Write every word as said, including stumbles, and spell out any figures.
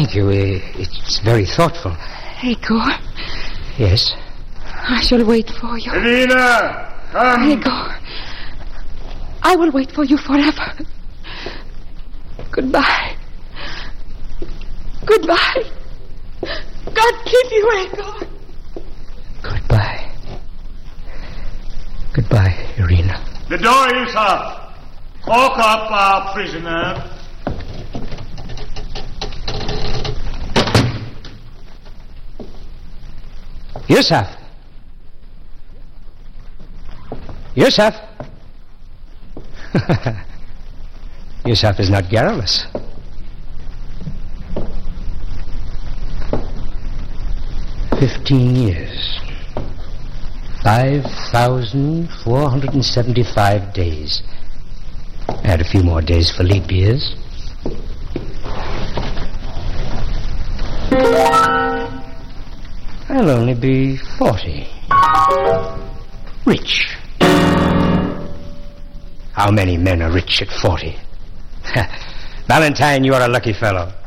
Thank you. Uh, it's very thoughtful. Igor. Yes? I shall wait for you. Irina, come. Igor. I will wait for you forever. Goodbye. Goodbye. God keep you, Igor. Goodbye. Goodbye, Irina. The door is up. Walk up, our prisoner. Yusuf. Yusuf. Yusuf is not garrulous. Fifteen years. Five thousand four hundred and seventy-five days. Add a few more days for leap years. I'll only be forty. Rich. How many men are rich at forty? Valentine, you are a lucky fellow.